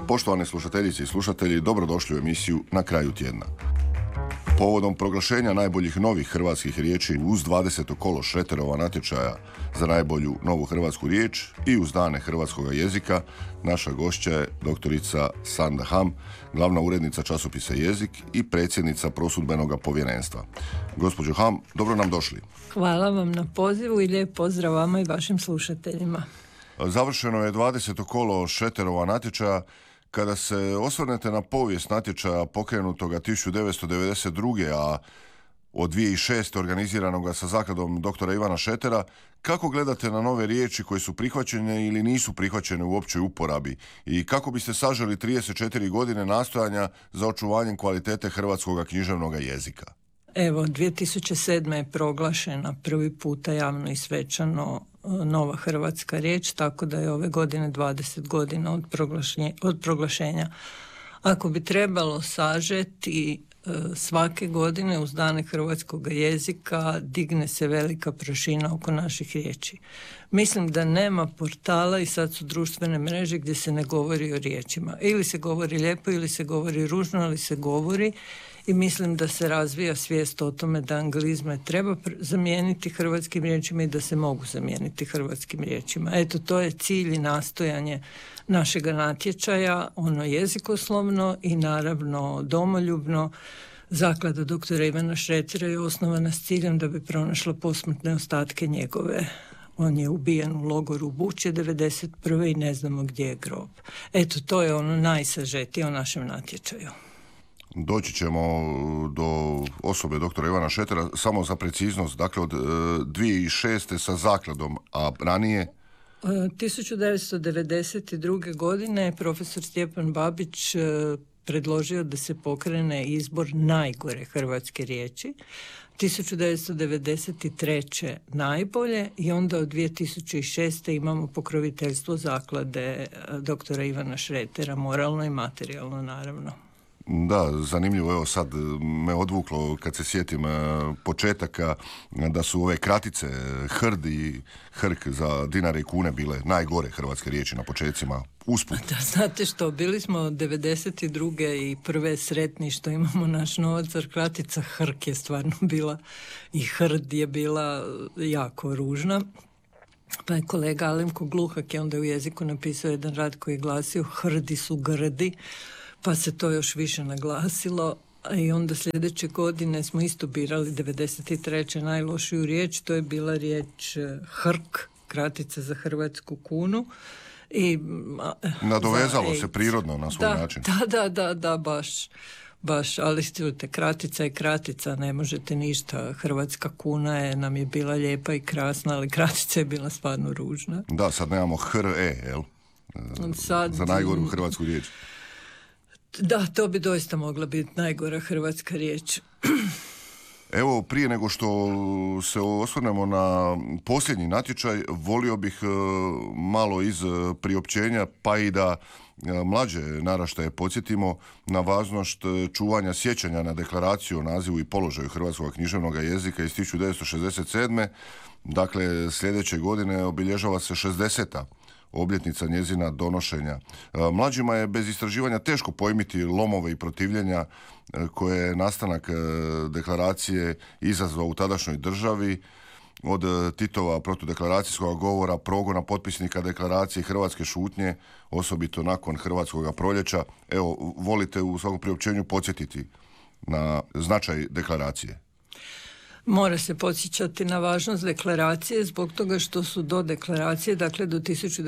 Poštovane slušateljice i slušatelji, dobrodošli u emisiju Na kraju tjedna. Povodom proglašenja najboljih novih hrvatskih riječi uz 20. kolo Šreterova natječaja za najbolju novu hrvatsku riječ i uz dane hrvatskog jezika, naša gošća je doktorica Sanda Ham, glavna urednica časopisa Jezik i predsjednica prosudbenoga povjerenstva. Gospođo Ham, dobro nam došli. Hvala vam na pozivu i lijep pozdrav vama i vašim slušateljima. Završeno je 20. kolo Šreterova natječaja. Kada se osvrnete na povijest natječaja pokrenutoga 1992. a od 2006. organiziranoga sa zakladom doktora Ivana Šretera, kako gledate na nove riječi koje su prihvaćene ili nisu prihvaćene u općoj uporabi i kako biste saželi 34 godine nastojanja za očuvanjem kvalitete hrvatskog književnog jezika? Evo, 2007. je proglašena prvi puta javno i svečano nova hrvatska riječ, tako da je ove godine 20 godina od proglašenja. Ako bi trebalo sažeti, svake godine uz dane hrvatskog jezika digne se velika prašina oko naših riječi. Mislim da nema portala i sad su društvene mreže gdje se ne govori o riječima. Ili se govori lijepo ili se govori ružno, ali se govori. I mislim da se razvija svijest o tome da anglizme treba zamijeniti hrvatskim riječima i da se mogu zamijeniti hrvatskim riječima. Eto, to je cilj i nastojanje našega natječaja, ono jezikoslovno i naravno domoljubno. Zaklada doktora Ivana Šretera je osnovana s ciljem da bi pronašla posmrtne ostatke njegove. On je ubijen u logoru u Buči 1991. i ne znamo gdje je grob. Eto, to je ono najsažetije o našem natječaju. Doći ćemo do osobe doktora Ivana Šretera, samo za preciznost, dakle od 2006. sa zakladom, a ranije? 1992. godine je profesor Stjepan Babić predložio da se pokrene izbor najgore hrvatske riječi, 1993. najbolje i onda od 2006. imamo pokroviteljstvo zaklade doktora Ivana Šretera, moralno i materijalno naravno. Da, zanimljivo, evo sad me odvuklo kad se sjetim početaka da su ove kratice hrd i hrk za dinare i kune bile najgore hrvatske riječi na početcima usput. Da, znate što, bili smo 92. i prve sretni što imamo naš novac, jer kratica hrk je stvarno bila i hrd je bila jako ružna. Pa je kolega Alemko Gluhak je onda u jeziku napisao jedan rad koji je glasio hrdi su grdi, pa se to još više naglasilo i onda sljedeće godine smo isto birali 93. najlošiju riječ, to je bila riječ hrk, kratica za hrvatsku kunu. I nadovezalo se prirodno na svoj način. Da, baš, ali čujte, kratica je kratica, ne možete ništa. Hrvatska kuna nam je bila lijepa i krasna, ali kratica je bila stvarno ružna. Da, sad nemamo hr-e, jel? Sad, za najgoru hrvatsku riječ. Da, to bi doista mogla biti najgora hrvatska riječ. Evo, prije nego što se osvrnemo na posljednji natječaj, volio bih malo iz priopćenja, pa i da mlađe naraštaje podsjetimo na važnost čuvanja sjećanja na deklaraciju o nazivu i položaju hrvatskog književnog jezika iz 1967. Dakle, sljedeće godine obilježava se 60. obljetnica njezina donošenja. Mlađima je bez istraživanja teško pojmiti lomove i protivljenja koje je nastanak deklaracije izazvao u tadašnjoj državi, od Titova protudeklaracijskog govora, progona potpisnika deklaracije, hrvatske šutnje, osobito nakon hrvatskog proljeća. Evo, volite u svakom priopćenju podsjetiti na značaj deklaracije? Mora se podsjećati na važnost deklaracije zbog toga što su do deklaracije, dakle do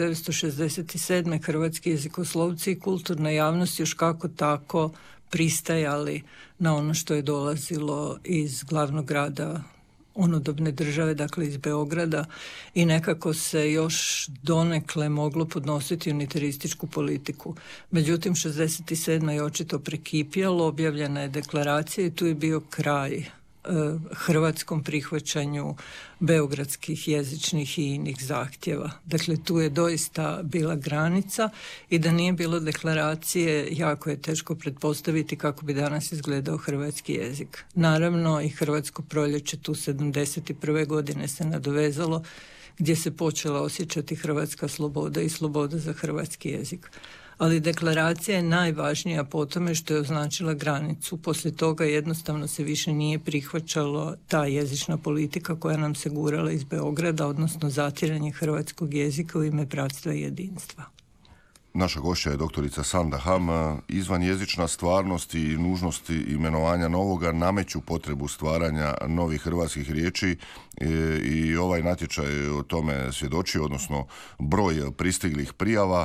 1967. hrvatski jezikoslovci i kulturna javnost još kako tako pristajali na ono što je dolazilo iz glavnog grada onodobne države, dakle iz Beograda, i nekako se još donekle moglo podnositi unitarističku politiku. Međutim, 67. je očito prekipjalo, objavljena je deklaracija i tu je bio kraj hrvatskom prihvaćanju beogradskih jezičnih i inih zahtjeva. Dakle, tu je doista bila granica i da nije bilo deklaracije, jako je teško pretpostaviti kako bi danas izgledao hrvatski jezik. Naravno, i hrvatsko proljeće tu 71. godine se nadovezalo, gdje se počela osjećati hrvatska sloboda i sloboda za hrvatski jezik. ali deklaracija je najvažnija po tome što je označila granicu. Poslije toga jednostavno se više nije prihvaćalo ta jezična politika koja nam se gurala iz Beograda, odnosno zatiranje hrvatskog jezika u ime bratstva i jedinstva. Naša gošća je doktorica Sanda Ham. Izvanjezična stvarnost i nužnosti imenovanja novoga nameću potrebu stvaranja novih hrvatskih riječi i ovaj natječaj o tome svjedoči, odnosno broj pristiglih prijava.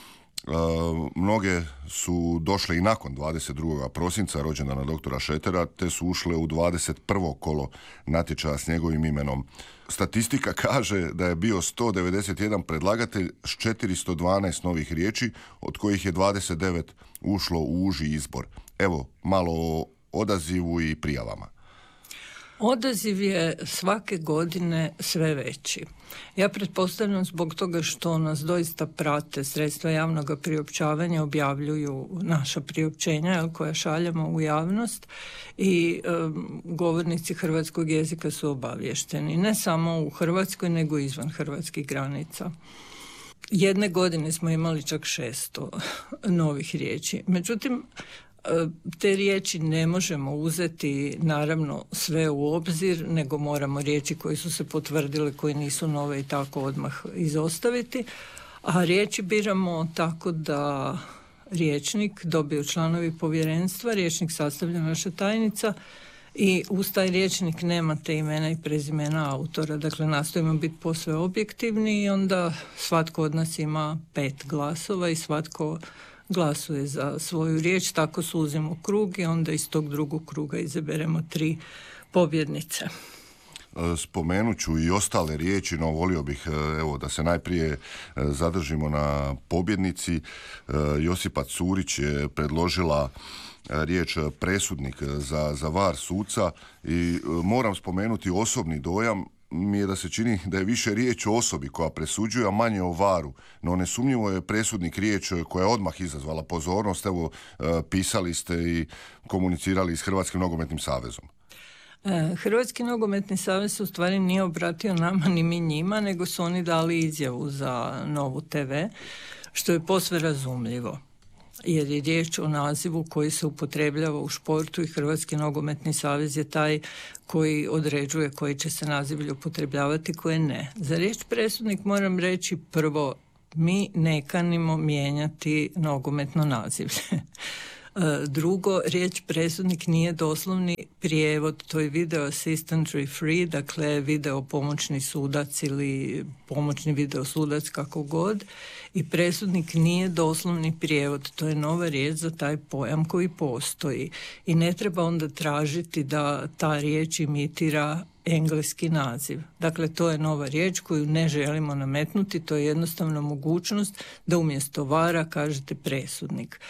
Mnoge su došle i nakon 22. prosinca rođendana doktora Šetera, te su ušle u 21. kolo natječaja s njegovim imenom. Statistika kaže da je bio 191 predlagatelj s 412 novih riječi, od kojih je 29 ušlo u uži izbor. Evo, malo o odazivu i prijavama. Odaziv je svake godine sve veći. Ja pretpostavljam zbog toga što nas doista prate sredstva javnog priopćavanja, objavljuju naša priopćenja koja šaljemo u javnost i govornici hrvatskog jezika su obavješteni. Ne samo u Hrvatskoj, nego i izvan hrvatskih granica. Jedne godine smo imali čak 600 novih riječi. Međutim, te riječi ne možemo uzeti naravno sve u obzir, nego moramo riječi koje su se potvrdile, koje nisu nove i tako odmah izostaviti. A riječi biramo tako da rječnik dobiju članovi povjerenstva, rječnik sastavlja naša tajnica i uz taj rječnik nemate imena i prezimena autora. Dakle, nastojimo biti posve objektivni i onda svatko od nas ima 5 glasova i svatko glasuje za svoju riječ, tako suzimo krug i onda iz tog drugog kruga izaberemo 3 pobjednice. Spomenut ću i ostale riječi, no volio bih da se najprije zadržimo na pobjednici. Josipa Curić je predložila riječ presudnik za var suca i moram spomenuti osobni dojam mi je da se čini da je više riječ o osobi koja presuđuje, a manje o varu. No nesumnjivo je presudnik riječ koja je odmah izazvala pozornost. Evo, pisali ste i komunicirali s Hrvatskim nogometnim savezom. Hrvatski nogometni savez u stvari nije obratio nama ni mi njima, nego su oni dali izjavu za Novu TV, što je posve razumljivo. Jer je riječ o nazivu koji se upotrebljava u športu i Hrvatski nogometni savez je taj koji određuje koji će se nazivlje upotrebljavati, koje ne. Za riječ presudnik moram reći prvo, mi ne kanimo mijenjati nogometno nazivlje. Drugo, riječ presudnik nije doslovni prijevod, to je video assistant referee, dakle video pomoćni sudac ili pomoćni video sudac, kako god. I presudnik nije doslovni prijevod, to je nova riječ za taj pojam koji postoji. I ne treba onda tražiti da ta riječ imitira engleski naziv. Dakle, to je nova riječ koju ne želimo nametnuti, to je jednostavno mogućnost da umjesto vara kažete presudnik.